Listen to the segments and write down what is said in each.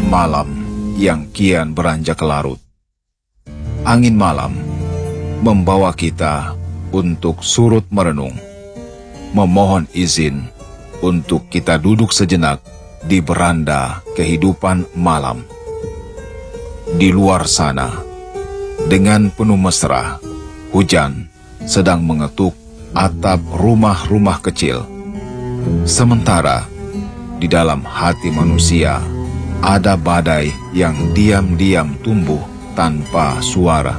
Malam yang kian beranjak larut. Angin malam membawa kita untuk surut merenung, memohon izin untuk kita duduk sejenak di beranda kehidupan malam. Di luar sana, dengan penuh mesra, hujan sedang mengetuk atap rumah-rumah kecil. Sementara di dalam hati manusia ada badai yang diam-diam tumbuh tanpa suara.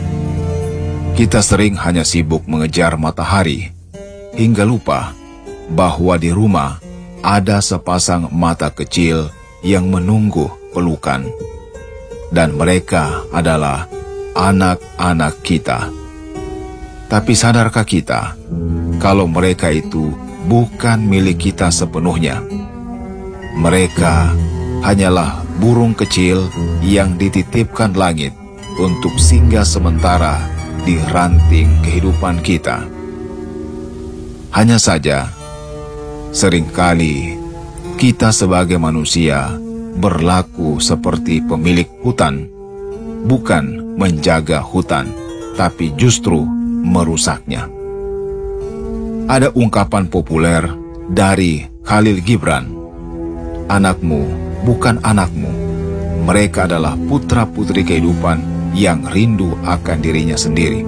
Kita sering hanya sibuk mengejar matahari, hingga lupa bahwa di rumah ada sepasang mata kecil yang menunggu pelukan. Dan mereka adalah anak-anak kita. Tapi sadarkah kita kalau mereka itu bukan milik kita sepenuhnya? Mereka hanyalah burung kecil yang dititipkan langit untuk singgah sementara di ranting kehidupan kita. Hanya saja, seringkali kita sebagai manusia berlaku seperti pemilik hutan, bukan menjaga hutan, tapi justru merusaknya. Ada ungkapan populer dari Khalil Gibran, "Anakmu bukan anakmu, mereka adalah putra-putri kehidupan yang rindu akan dirinya sendiri."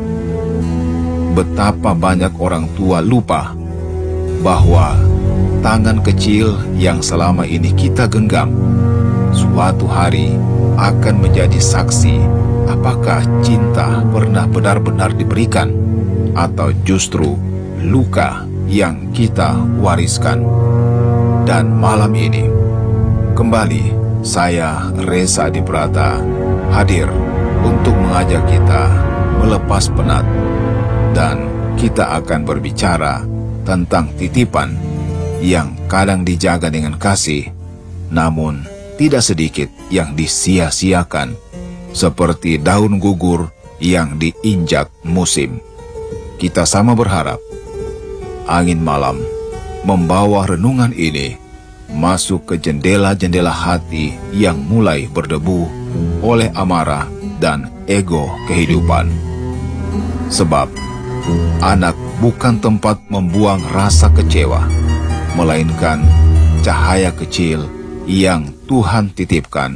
Betapa banyak orang tua lupa bahwa tangan kecil yang selama ini kita genggam suatu hari akan menjadi saksi apakah cinta pernah benar-benar diberikan atau justru luka yang kita wariskan. Dan malam ini kembali saya Reza Dibrata hadir untuk mengajak kita melepas penat, dan kita akan berbicara tentang titipan yang kadang dijaga dengan kasih, namun tidak sedikit yang disia-siakan, seperti daun gugur yang diinjak musim. Kita sama berharap angin malam membawa renungan ini masuk ke jendela-jendela hati yang mulai berdebu oleh amarah dan ego kehidupan. Sebab anak bukan tempat membuang rasa kecewa, melainkan cahaya kecil yang Tuhan titipkan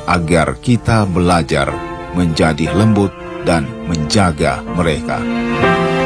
agar kita belajar menjadi lembut dan menjaga mereka.